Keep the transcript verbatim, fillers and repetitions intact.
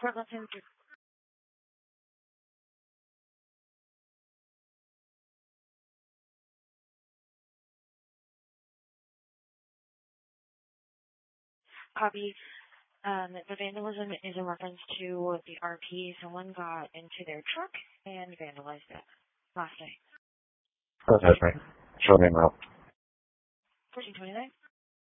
Portland Center. Copy. Um, the vandalism is in reference to the R P. Someone got into their truck and vandalized it last night. That's right. Show me out. fourteen twenty-nine.